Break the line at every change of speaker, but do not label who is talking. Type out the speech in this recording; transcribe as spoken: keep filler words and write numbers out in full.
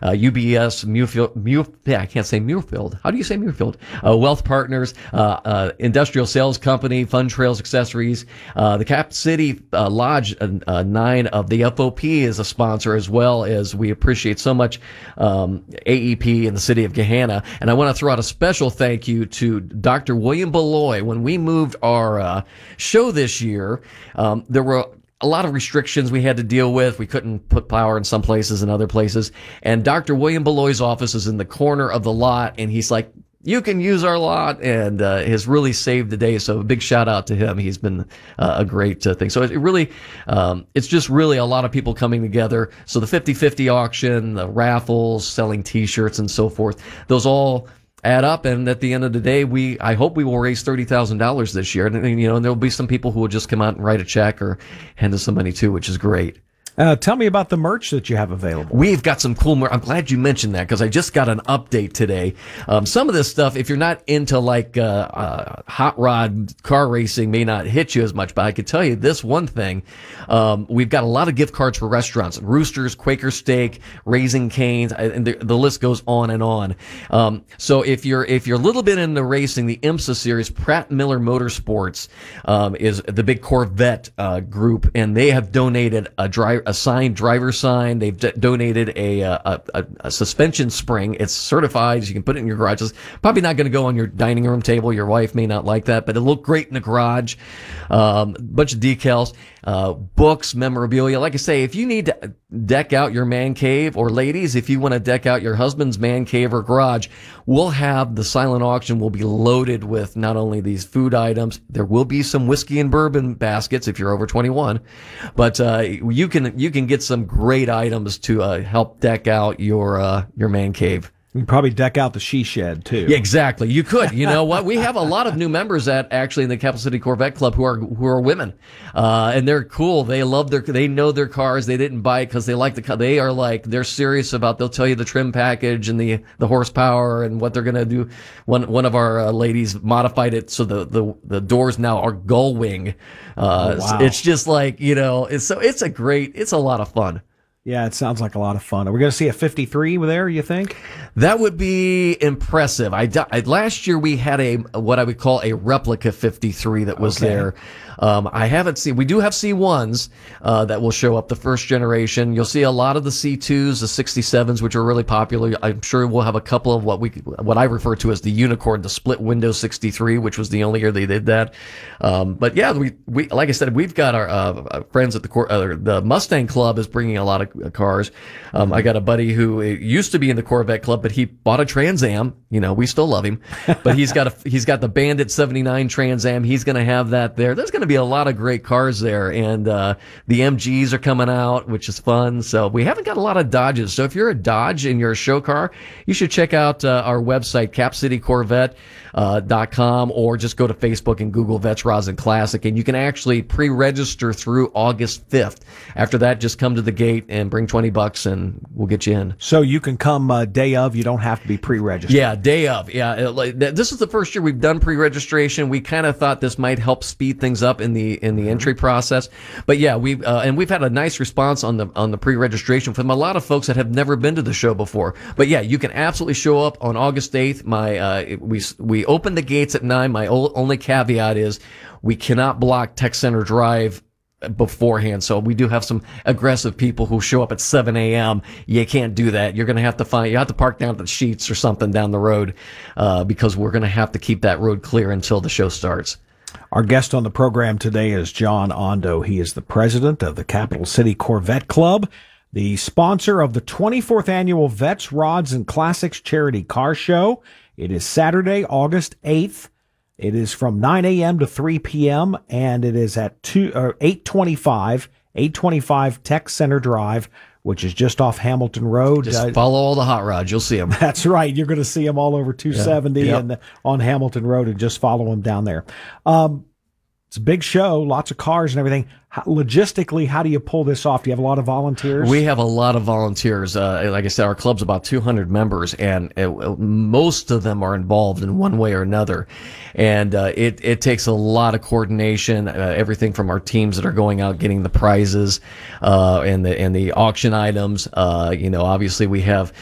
uh, U B S, Muirfield, Muir, yeah, I can't say Muirfield. How do you say Muirfield? Uh, Wealth Partners, uh, uh, Industrial Sales Company, Fun Trails Accessories, uh, the Cap City uh, Lodge uh, uh, nine of the F O P is a sponsor, as well as we appreciate so much um, A E P in the city of Gahanna. And I want to throw out a special thank you to Doctor William Beloy. When we moved our uh, show this year, um, there were a lot of restrictions we had to deal with. We couldn't put power in some places and other places. And Doctor William Beloy's office is in the corner of the lot, and he's like, you can use our lot, and uh, has really saved the day. So a big shout out to him. He's been uh, a great uh, thing. So it, it really, um, it's just really a lot of people coming together. So the fifty fifty auction, the raffles, selling T-shirts and so forth, those all add up, and at the end of the day, we I hope we will raise thirty thousand dollars this year. And, you know, and there'll be some people who will just come out and write a check or hand us some money too, which is great.
Uh, tell me about the merch that you have available.
We've got some cool merch. I'm glad you mentioned that, because I just got an update today. Um, some of this stuff, if you're not into like uh, uh, hot rod car racing, may not hit you as much. But I could tell you this one thing: um, we've got a lot of gift cards for restaurants, Roosters, Quaker Steak, Raising Cane's, and the, the list goes on and on. Um, so if you're if you're a little bit into racing, the IMSA series, Pratt Miller Motorsports um, is the big Corvette uh, group, and they have donated a driver. A signed driver sign. They've d- donated a, a, a, a suspension spring. It's certified. So you can put it in your garage. It's probably not going to go on your dining room table. Your wife may not like that, but it'll look great in the garage. Um, a bunch of decals, uh, books, memorabilia. Like I say, if you need to deck out your man cave, or ladies, if you want to deck out your husband's man cave or garage, we'll have the silent auction will be loaded with not only these food items, there will be some whiskey and bourbon baskets if you're over twenty-one, but uh, you can you can get some great items to uh, help deck out your uh, your man cave.
You can probably deck out the she shed too.
Yeah, exactly. You could. You know what? We have a lot of new members at actually in the Capital City Corvette Club who are who are women, uh, and they're cool. They love their they know their cars. They didn't buy it because they like the car. They are like they're serious about. They'll tell you the trim package and the the horsepower and what they're gonna do. One one of our uh, ladies modified it so the the the doors now are gull wing. Uh,
oh, wow.
It's just like, you know. It's so it's a great. It's a lot of fun.
Yeah, it sounds like a lot of fun. Are we going to see a fifty-three there, you think?
That would be impressive. I, I last year we had a what I would call a replica fifty-three that was
okay.
there. Um, I haven't seen. We do have C ones uh, that will show up, the first generation. You'll see a lot of the C twos, the sixty-sevens, which are really popular. I'm sure we'll have a couple of what we what I refer to as the unicorn, the split window sixty-three, which was the only year they did that. Um, but yeah, we we like I said, we've got our uh, friends at the uh, the Mustang Club is bringing a lot of cars. Um, I got a buddy who used to be in the Corvette Club, but he bought a Trans Am. You know, we still love him, but he's got a he's got the Bandit seventy-nine Trans Am. He's going to have that there. There's going to be a lot of great cars there, and uh, the M Gs are coming out, which is fun. So we haven't got a lot of Dodges. So if you're a Dodge and you're a show car, you should check out uh, our website, cap city corvette dot com, or just go to Facebook and Google Vets Rosin Classic, and you can actually pre-register through August fifth. After that, just come to the gate and bring twenty bucks, and we'll get you in.
So you can come uh, day of. You don't have to be pre-registered.
Yeah, day of. Yeah, it, like, this is the first year we've done pre-registration. We kind of thought this might help speed things up in the in the entry process. But yeah, we uh, and we've had a nice response on the on the pre-registration from a lot of folks that have never been to the show before. But yeah, you can absolutely show up on August eighth. My uh, we we open the gates at nine. My only caveat is we cannot block Tech Center Drive beforehand. So we do have some aggressive people who show up at seven a.m. You can't do that. You're going to have to find, you have to park down at the Sheets or something down the road, uh, because we're going to have to keep that road clear until the show starts.
Our guest on the program today is John Ondo. He is the president of the Capital City Corvette Club, the sponsor of the twenty-fourth annual Vets, Rods, and Classics Charity Car Show. It is Saturday, August eighth. It is from nine a.m. to three p.m., and it is at two, or eight twenty-five, eight twenty-five Tech Center Drive, which is just off Hamilton Road.
Just
uh,
follow all the hot rods. You'll see them.
That's right. You're going to see them all over two seventy
yeah. Yep.
and on Hamilton Road, and just follow them down there. Um, it's a big show, lots of cars and everything. How, logistically, how do you pull this off? Do you have a lot of volunteers?
We have a lot of volunteers. Uh, like I said, our club's about two hundred members, and it, most of them are involved in one way or another. And uh, it, it takes a lot of coordination, uh, everything from our teams that are going out getting the prizes uh, and the and the auction items. Uh, you know, obviously we have